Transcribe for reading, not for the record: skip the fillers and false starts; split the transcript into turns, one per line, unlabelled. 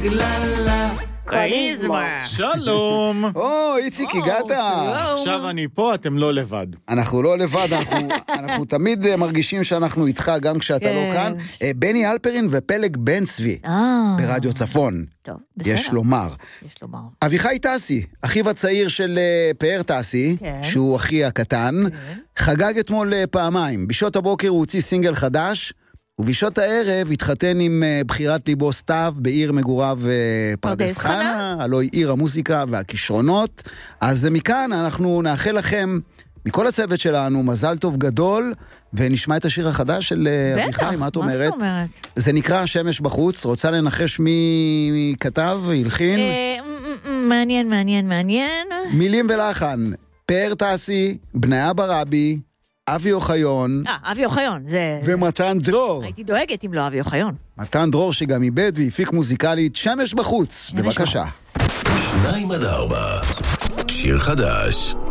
בגללה.
פריזמה.
שלום.
איציק, הגעת.
עכשיו אני פה, אתם לא לבד.
אנחנו לא לבד, אנחנו תמיד מרגישים שאנחנו איתך גם כשאתה לא כאן. בני אלפרין ופלג בן צבי ברדיו צפון.
טוב, בסדר.
יש לומר.
יש לומר.
אביחי טסי, אחיו הצעיר של פאר טסי, שהוא אחי הקטן, חגג אתמול פעמיים. בשעות הבוקר הוא הוציא סינגל חדש, ובשעות הערב התחתן עם בחירת ליבו סתיו בעיר מגוריו פרדס חנה, הלוא היא עיר המוזיקה והכישרונות. אז מכאן אנחנו נאחל לכם, מכל הצוות שלנו, מזל טוב גדול, ונשמע את השיר החדש של אביחי, מה את אומרת?
מה זאת אומרת?
זה נקרא שמש בחוץ, רוצה לנחש מי כתב, הלחין?
מעניין.
מילים ולחן, פאר טסי, בניה ברבי, אבי אוחיון.
אבי אוחיון, זה...
ומתן דרור.
הייתי דואגת אם לא אבי אוחיון.
מתן דרור שגם איבד והפיק מוזיקלית שמש בחוץ. בבקשה.
2-4, שיר חדש.